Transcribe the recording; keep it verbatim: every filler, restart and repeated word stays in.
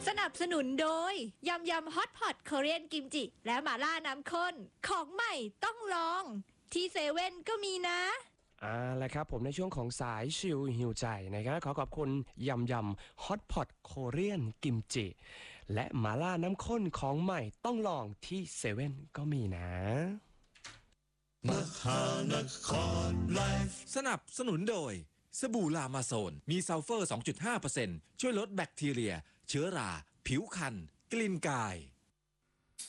สนับสนุนโดยยำยำฮอตพอตเกาหลีกิมจิและหม่าล่าน้ำข้นของใหม่ต้องลองที่เซเว่นก็มีนะอ่าแล้วครับผมในช่วงของสายชิลหิวใจนะครับขอขอบคุณยำยำฮอตพอตโคเรียนกิมจิและหม่าล่าน้ำข้นของใหม่ต้องลองที่เซเว่นก็มีนะมหานครไลฟ์สนับสนุนโดยสบู่ลามาโซนมีซัลเฟอร์ สองจุดห้าเปอร์เซ็นต์ ช่วยลดแบคทีเรียเชื้อราผิวคันกลิ่นกาย